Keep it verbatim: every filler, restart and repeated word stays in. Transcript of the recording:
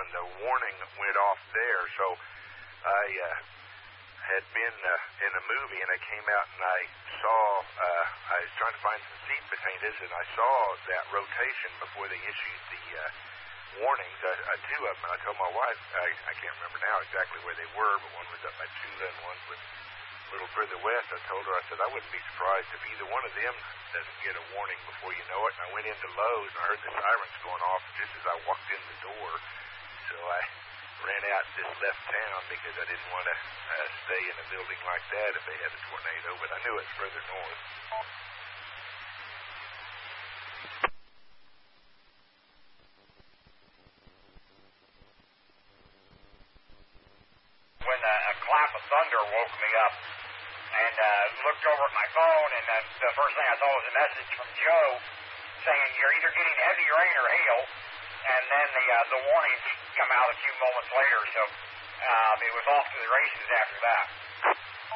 when the warning went off there. So I uh, had been uh, in a movie, and I came out and I saw, uh, I was trying to find some seat potatoes, and I saw that rotation before they issued the uh, warnings, uh, uh, two of them. And I told my wife, I, I can't remember now exactly where they were, but one was up by Tula and one was a little further west. I told her, I said, I wouldn't be surprised if either one of them doesn't get a warning before you know it. And I went into Lowe's and I heard the sirens going off just as I walked in the door. So I ran out and just left town because I didn't want to uh, stay in a building like that if they had a tornado, but I knew it's further north. When a, a clap of thunder woke me up, and uh, looked over at my phone, and uh, the first thing I saw was a message from Joe saying you're either getting heavy rain or hail, and then the uh, the warnings come out a few moments later, so uh, it was off to the races after that.